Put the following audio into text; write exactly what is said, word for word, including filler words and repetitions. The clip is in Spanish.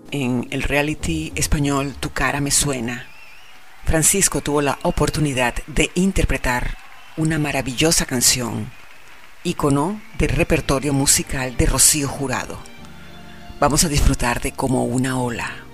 en el reality español Tu cara me suena, Francisco tuvo la oportunidad de interpretar una maravillosa canción, ícono del repertorio musical de Rocío Jurado. Vamos a disfrutar de Como una ola.